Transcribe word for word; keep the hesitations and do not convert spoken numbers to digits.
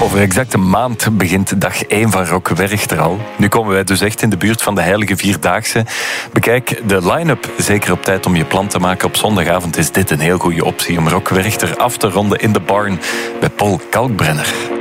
Over exact een maand begint dag één van Rock Werchter al. Nu komen wij dus echt in de buurt van de Heilige Vierdaagse. Bekijk de line-up zeker op tijd om je plan te maken. Op zondagavond is dit een heel goede optie om Rock Werchter af te ronden in de Barn bij Paul Kalkbrenner.